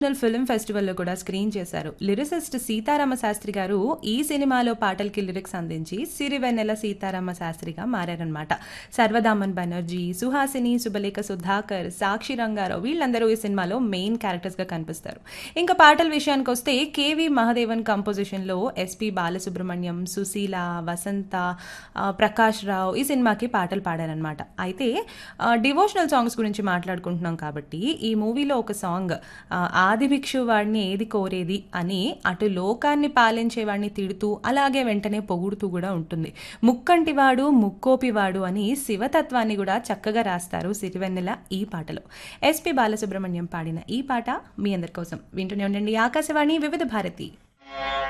Film ఫెస్టివల్లో కూడా screen చేశారు. Lyricist Sitarama Sastry గారు ఈ సినిమాలో పాటలకి లిరిక్స్ అందించి సిరివెన్నెల సీతారామ శాస్త్రిగా మారారనమాట. సర్వదామన్ బెనర్జీ, సుహాసిని, సుబలేఖ సుధాకర్, సాక్షి రంగారావు వీళ్ళందరూ ఈ సినిమాలో మెయిన్ క్యారెక్టర్స్గా కనిపిస్తారు. ఇంకా పాటల విషయానికి వస్తే కేవి మహదేవన్ కంపోజిషన్లో ఎస్పి బాలసుబ్రహ్మణ్యం, సుశీల, వసంత, ప్రకాష్ రావు ఈ సినిమాకి పాటలు పాడారనమాట. అయితే డివోషనల్ సాంగ్స్ గురించి మాట్లాడుకుంటున్నాం కాబట్టి ఈ మూవీలో ఒక సాంగ్ ఆదిభిక్షు వాడిని ఏది కోరేది అని అటు లోకాన్ని పాలించేవాడిని తిడుతూ అలాగే వెంటనే పొగుడుతూ కూడా ఉంటుంది. ముక్కంటివాడు ముక్కోపివాడు అని శివతత్వాన్ని కూడా చక్కగా రాస్తారు సిరివెన్నెల ఈ పాటలో. ఎస్పి బాలసుబ్రహ్మణ్యం పాడిన ఈ పాట మీ అందరి కోసం. వింటూనే ఉండండి ఆకాశవాణి వివిధ భారతి.